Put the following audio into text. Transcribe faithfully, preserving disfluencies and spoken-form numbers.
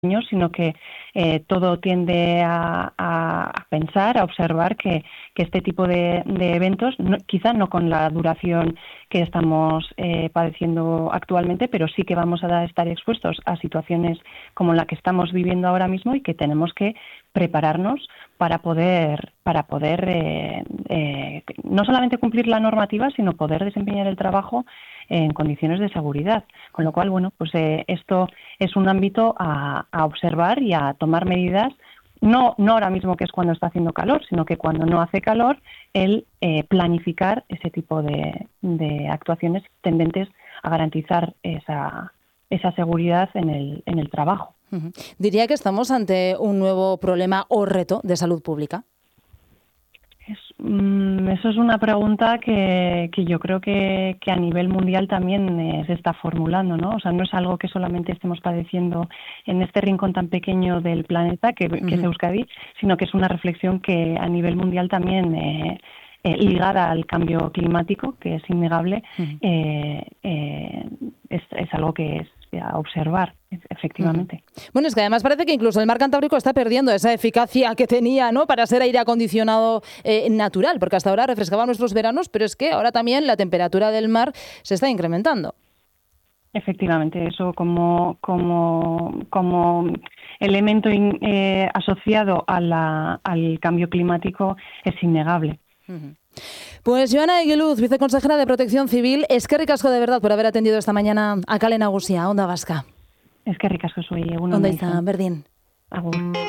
años, sino que eh, todo tiende a, a, a pensar, a observar que, que este tipo de, de eventos, no, quizá no con la duración que estamos eh, padeciendo actualmente, pero sí que vamos a estar expuestos a situaciones como la que estamos viviendo ahora mismo y que tenemos que prepararnos para poder para poder eh, eh, no solamente cumplir la normativa, sino poder desempeñar el trabajo en condiciones de seguridad. Con lo cual, bueno, pues eh, esto es un ámbito a, a observar y a tomar medidas, no, no ahora mismo, que es cuando está haciendo calor, sino que cuando no hace calor, el eh, planificar ese tipo de, de actuaciones tendentes a garantizar esa, esa seguridad en el, en el trabajo. Uh-huh. ¿Diría que estamos ante un nuevo problema o reto de salud pública? Es, mm, eso es una pregunta que, que yo creo que, que a nivel mundial también eh, se está formulando, ¿no? O sea, no es algo que solamente estemos padeciendo en este rincón tan pequeño del planeta, que, uh-huh. que es Euskadi, sino que es una reflexión que a nivel mundial también, eh, eh, ligada al cambio climático, que es innegable, uh-huh. eh, eh, es, es algo que es a observar, efectivamente. Uh-huh. Bueno, es que además parece que incluso el mar Cantábrico está perdiendo esa eficacia que tenía, ¿no?, para ser aire acondicionado eh, natural, porque hasta ahora refrescaba nuestros veranos, pero es que ahora también la temperatura del mar se está incrementando. Efectivamente, eso como, como, como elemento in, eh, asociado a la, al cambio climático es innegable. Uh-huh. Pues Joana Eguiluz, viceconsejera de Protección Civil, eskerrik asko de verdad por haber atendido esta mañana a Kale Nagusia, Onda Vasca. Eskerrik asko zuei, egun on. Onda izan, berdin. Agur.